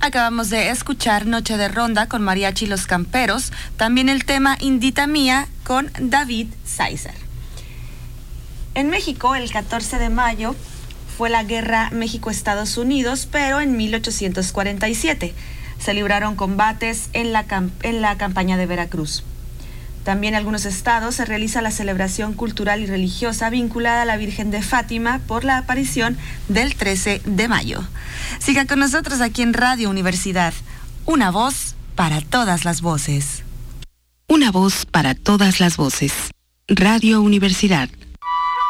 Acabamos de escuchar Noche de Ronda con Mariachi Los Camperos, también el tema Indita Mía con David Sáizer. En México, el 14 de mayo fue la guerra México-Estados Unidos, pero en 1847 se libraron combates en la campaña de Veracruz. También en algunos estados se realiza la celebración cultural y religiosa vinculada a la Virgen de Fátima por la aparición del 13 de mayo. Siga con nosotros aquí en Radio Universidad. Una voz para todas las voces. Una voz para todas las voces. Radio Universidad